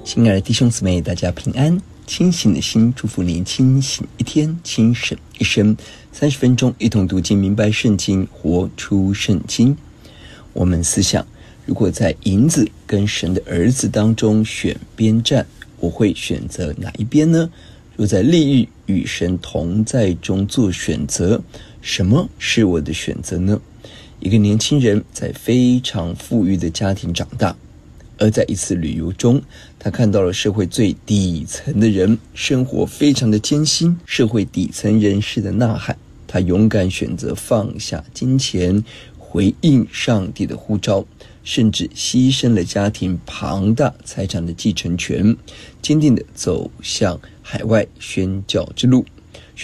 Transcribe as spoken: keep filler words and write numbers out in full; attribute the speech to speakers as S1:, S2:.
S1: 亲爱的弟兄姊妹，大家平安。清醒的心，祝福您清醒一天，清醒一生。三十分钟，一同读经，明白圣经，活出圣经。我们思想，如果在银子跟神的儿子当中选边站，我会选择哪一边呢？若在利益与神同在中做选择，什么是我的选择呢？一个年轻人在非常富裕的家庭长大，而在一次旅游中，他看到了社会最底层的人生活非常的艰辛，社会底层人士的呐喊，他勇敢选择放下金钱，回应上帝的呼召，甚至牺牲了家庭庞大财产的继承权，坚定地走向海外宣教之路。